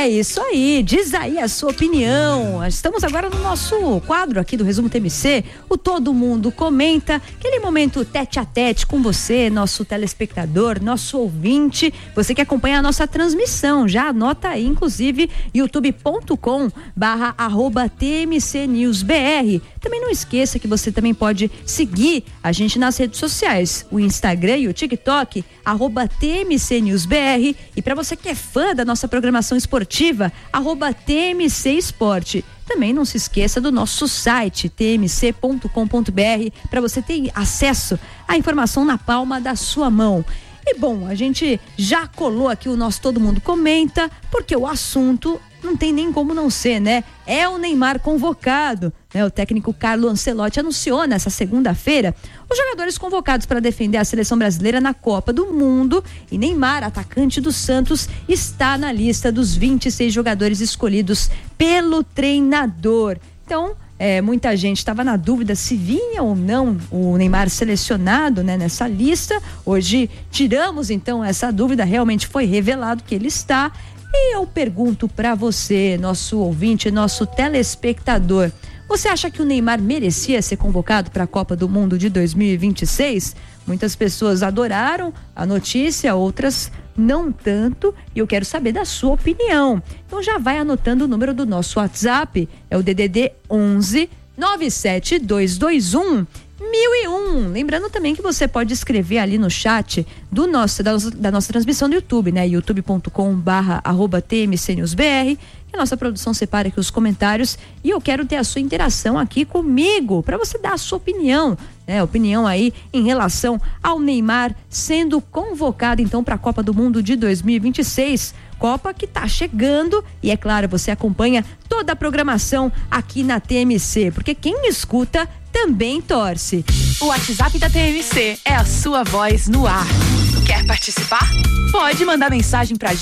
É isso aí, diz aí a sua opinião. Estamos agora no nosso quadro aqui do Resumo TMC, o Todo Mundo Comenta, aquele momento tete a tete com você, nosso telespectador, nosso ouvinte, você que acompanha a nossa transmissão, já anota aí, inclusive, youtube.com/TMCNewsBR. Também não esqueça que você também pode seguir a gente nas redes sociais, o Instagram e o TikTok, @TMCNewsBR, e para você que é fã da nossa programação esportiva, @TMC Esporte. Também não se esqueça do nosso site, tmc.com.br, para você ter acesso à informação na palma da sua mão. E bom, a gente já colou aqui o nosso Todo Mundo Comenta, porque o assunto não tem nem como não ser, né? É o Neymar convocado, né? O técnico Carlo Ancelotti anunciou nessa segunda-feira os jogadores convocados para defender a seleção brasileira na Copa do Mundo, e Neymar, atacante do Santos, está na lista dos 26 jogadores escolhidos pelo treinador. Então, muita gente estava na dúvida se vinha ou não o Neymar selecionado, né, nessa lista. Hoje tiramos então essa dúvida, realmente foi revelado que ele está. E eu pergunto para você, nosso ouvinte, nosso telespectador, você acha que o Neymar merecia ser convocado para a Copa do Mundo de 2026? Muitas pessoas adoraram a notícia, outras não tanto, e eu quero saber da sua opinião. Então já vai anotando o número do nosso WhatsApp, é o DDD 11 97221 1001. Lembrando também que você pode escrever ali no chat da nossa transmissão do YouTube, né? youtube.com/TMCNewsBR. A nossa produção separa aqui os comentários e eu quero ter a sua interação aqui comigo, para você dar a sua opinião, né? Opinião aí em relação ao Neymar sendo convocado então para a Copa do Mundo de 2026. Copa que tá chegando e, é claro, você acompanha toda a programação aqui na TMC, porque quem escuta também torce. O WhatsApp da TMC é a sua voz no ar. Quer participar? Pode mandar mensagem pra